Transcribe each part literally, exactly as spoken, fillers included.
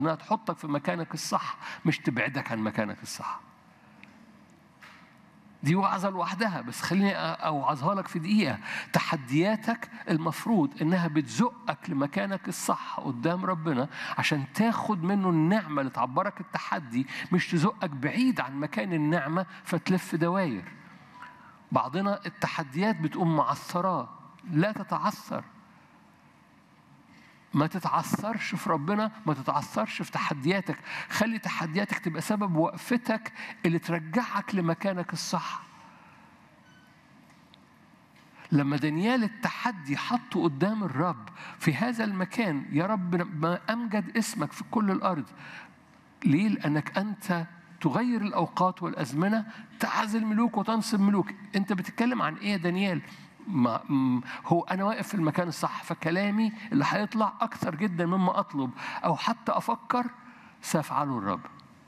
انها تحطك في مكانك الصح مش تبعدك عن مكانك الصح. دي وعظة لوحدها، بس خليني أوعظها لك في دقيقة. تحدياتك المفروض إنها بتزقك لمكانك الصح قدام ربنا عشان تاخد منه النعمة اللي تعبرك التحدي، مش تزقك بعيد عن مكان النعمة فتلف دواير. بعضنا التحديات بتقوم معثراه. لا تتعثر، ما تتعثرش في ربنا، ما تتعثرش في تحدياتك. خلي تحدياتك تبقى سبب وقفتك اللي ترجعك لمكانك الصح. لما دانيال التحدي حطه قدام الرب في هذا المكان، يا رب ما أمجد اسمك في كل الأرض. ليه؟ لأنك أنت تغير الأوقات والأزمنة، تعزل ملوك وتنصب ملوك. أنت بتتكلم عن إيه يا دانيال؟ ما هو أنا واقف في المكان الصح، فكلامي اللي هيطلع أكثر جدا مما أطلب أو حتى أفكر سيفعله الرب.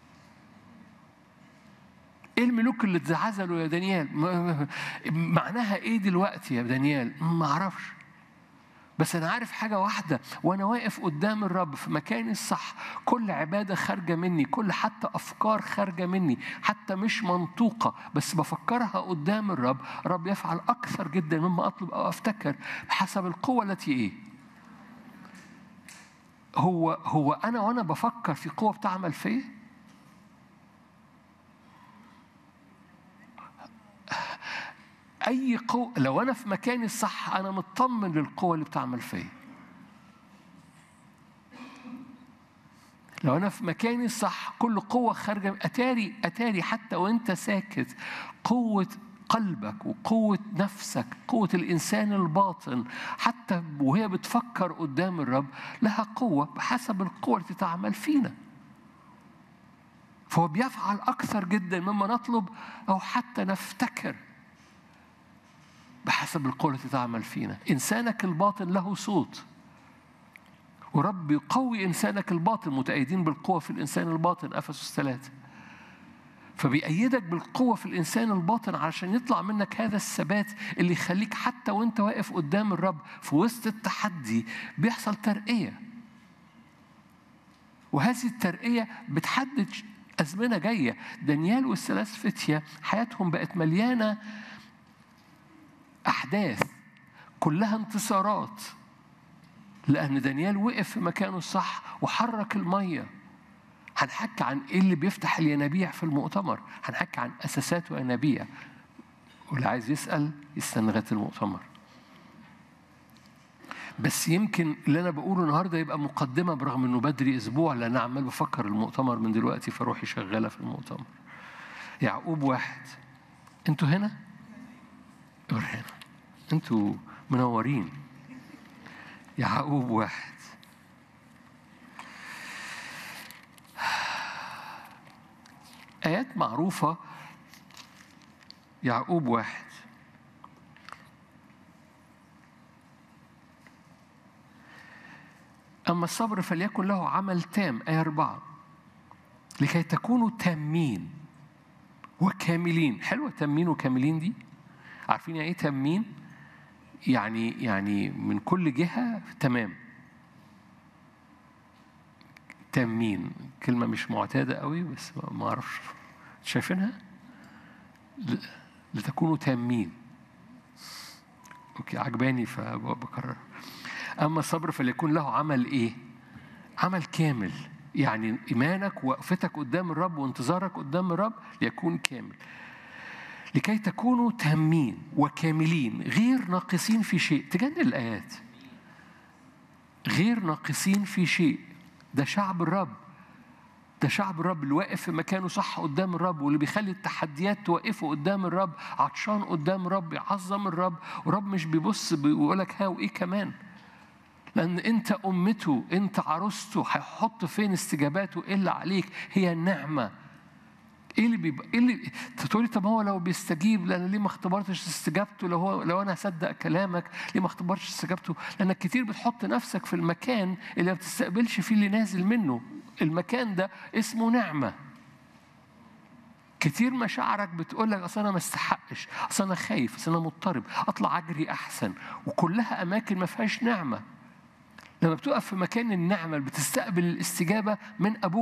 إيه الملوك اللي اتزعزلوا يا دانيال؟ معناها إيه دلوقتي يا دانيال؟ ما أعرفش، بس أنا عارف حاجة واحدة، وأنا واقف قدام الرب في مكاني الصح، كل عبادة خارجة مني، كل حتى أفكار خارجة مني، حتى مش منطوقة بس بفكرها قدام الرب، الرب يفعل أكثر جدا مما أطلب أو أفتكر بحسب القوة التي إيه؟ هو هو أنا وأنا بفكر في قوة بتعمل فيا. أي قوة، لو أنا في مكاني الصح أنا مطمن للقوة اللي بتعمل فيا. لو أنا في مكاني الصح كل قوة خارجة، أتاري أتاري حتى وأنت ساكت، قوة قلبك وقوة نفسك، قوة الإنسان الباطن حتى وهي بتفكر قدام الرب لها قوة بحسب القوة التي تعمل فينا. فهو بيفعل أكثر جدا مما نطلب أو حتى نفتكر بحسب القوة التي تعمل فينا. إنسانك الباطن له صوت، ورب يقوي إنسانك الباطن، متأيدين بالقوة في الإنسان الباطن أفسس ثلاثة. فبيأيدك بالقوة في الإنسان الباطن علشان يطلع منك هذا الثبات اللي يخليك حتى وانت واقف قدام الرب في وسط التحدي بيحصل ترقية. وهذه الترقية بتحدد أزمنة جاية. دانيال والثلاث فتية حياتهم بقت مليانة أحداث كلها انتصارات، لأن دانيال وقف في مكانه الصح وحرك المية. هنحكي عن إيه اللي بيفتح الينابيع في المؤتمر، هنحكي عن أساسات وينابيع، واللي عايز يسأل يستنى لغاية المؤتمر. بس يمكن اللي أنا بقوله النهاردة يبقى مقدمة برغم إنه بدري أسبوع، لأن عمال بفكر المؤتمر من دلوقتي فروحي شغالة في المؤتمر. يعقوب واحد، أنتوا هنا؟ هنا أنتوا منورين. يعقوب واحد، آيات معروفة. يعقوب واحد، أما الصبر فليكن له عمل تام. آية أربعة، لكي تكونوا تامين وكاملين. حلوة تامين وكاملين دي، عارفين يعني إيه تامين؟ يعني يعني من كل جهة تمام. تامين كلمة مش معتادة قوي بس ما أعرفش، شايفينها؟ لتكونوا تامين. أوكي عجباني فبكرر. أما الصبر فليكون له عمل إيه؟ عمل كامل. يعني إيمانك ووقفتك قدام الرب وانتظارك قدام الرب يكون كامل. لكي تكونوا تامين وكاملين غير ناقصين في شيء. تجنن الآيات، غير ناقصين في شيء. ده شعب الرب، ده شعب الرب اللي واقف في مكانه صح قدام الرب، واللي بيخلي التحديات توقفه قدام الرب، عطشان قدام الرب، يعظم الرب، ورب مش بيبص بيقولك ها وإيه كمان، لأن أنت أمته، أنت عروسته، هيحط فين استجاباته إلا عليك هي النعمة. إيه اللي بيبقى إيه اللي تقولي طب هو لو بيستجيب لأن ليه ما اختبرتش استجابته؟ لو هو لو أنا هصدق كلامك ليه ما اختبرتش استجابته؟ لأنك كتير بتحط نفسك في المكان اللي ما بتستقبلش فيه اللي نازل منه. المكان ده اسمه نعمة. كتير مشاعرك بتقولك أصل أنا ما استحقش، أصل أنا خايف، أصل أنا مضطرب، أطلع أجري أحسن، وكلها أماكن ما فيهاش نعمة. لما بتقف في مكان النعمة بتستقبل الاستجابة من أبوك.